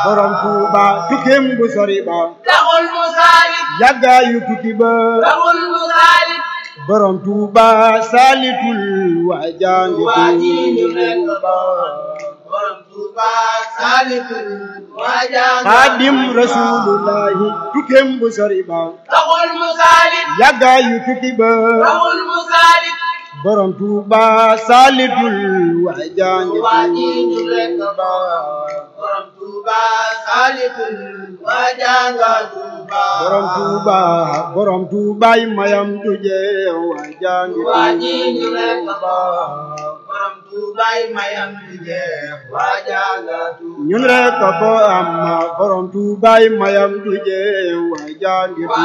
borom Tuuba tukkeem bu sori ba taxul mu saalit yàggaayu tukki ba taxul mu saalit borom Tuuba saalitul waajaange Tuuba borom Tuuba saalitul waajaange Xaadim Rasulullahi tukkeem bu sori ba taxul mu saalit yàggaayu tukki ba taxul mu saalit borom Tuuba saalitul waajaange Tuuba borom Tuuba saalitul waajaange Tuuba borom Tuubaay mayam tuje waajaange Tuuba borom Tuubaay mayam tuje waajaange Tuuba ñun rek ko am borom Tuubaay mayam tuje waajaange